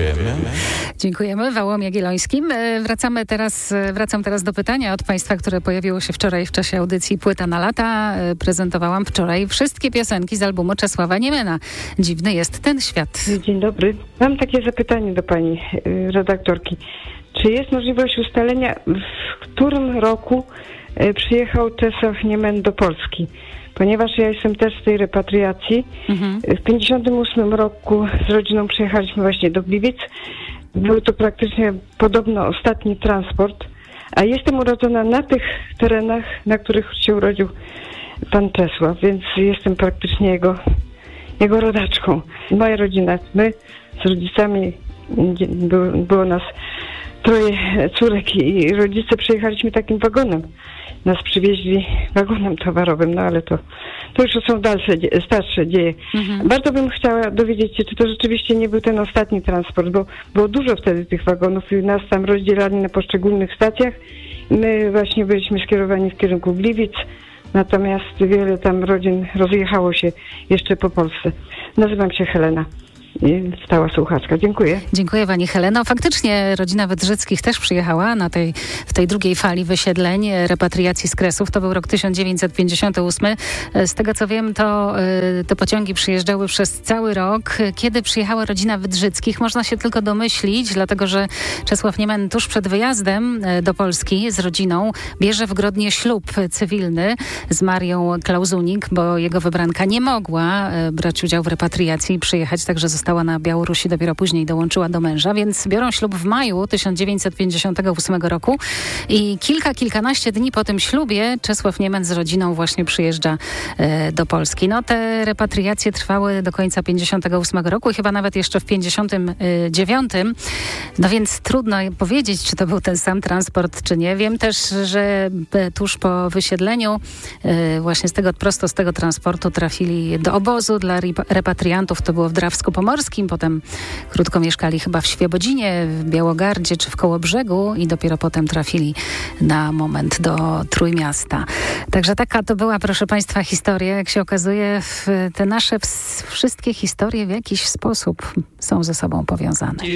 Dziękujemy. Wałom Jagiellońskim. Wracam teraz do pytania od Państwa, które pojawiło się wczoraj w czasie audycji Płyta na lata. Prezentowałam wczoraj wszystkie piosenki z albumu Czesława Niemena. Dziwny jest ten świat. Dzień dobry. Mam takie zapytanie do pani redaktorki. Czy jest możliwość ustalenia, w którym roku przyjechał Czesław Niemen do Polski? Ponieważ ja jestem też z tej repatriacji. W 1958 roku z rodziną przyjechaliśmy właśnie do Gliwic. Był to praktycznie podobno ostatni transport, a jestem urodzona na tych terenach, na których się urodził pan Czesław, więc jestem praktycznie jego rodaczką. Moja rodzina, my z rodzicami, było nas 3 córek i rodzice przyjechaliśmy takim wagonem. Nas przywieźli wagonem towarowym, no ale to już są starsze dzieje. Bardzo bym chciała dowiedzieć się, czy to rzeczywiście nie był ten ostatni transport, bo było dużo wtedy tych wagonów i nas tam rozdzielali na poszczególnych stacjach. My właśnie byliśmy skierowani w kierunku Gliwic, natomiast wiele tam rodzin rozjechało się jeszcze po Polsce. Nazywam się Helena. Stała słuchaczka. Dziękuję. Dziękuję pani Heleno. Faktycznie rodzina Wydrzyckich też przyjechała w tej drugiej fali wysiedleń, repatriacji z Kresów. To był rok 1958. Z tego co wiem, to te pociągi przyjeżdżały przez cały rok. Kiedy przyjechała rodzina Wydrzyckich, można się tylko domyślić, dlatego że Czesław Niemen tuż przed wyjazdem do Polski z rodziną bierze w Grodnie ślub cywilny z Marią Klauzunik, bo jego wybranka nie mogła brać udziału w repatriacji i przyjechać, także została na Białorusi, dopiero później dołączyła do męża, więc biorą ślub w maju 1958 roku i kilkanaście dni po tym ślubie Czesław Niemen z rodziną właśnie przyjeżdża do Polski. No te repatriacje trwały do końca 58 roku i chyba nawet jeszcze w 59. No więc trudno powiedzieć, czy to był ten sam transport, czy nie. Wiem też, że tuż po wysiedleniu właśnie prosto z tego transportu trafili do obozu dla repatriantów. To było w Drawsku-Pomorskim. Potem krótko mieszkali chyba w Świebodzinie, w Białogardzie czy w Kołobrzegu i dopiero potem trafili na moment do Trójmiasta. Także taka to była, proszę Państwa, historia. Jak się okazuje, te nasze wszystkie historie w jakiś sposób są ze sobą powiązane.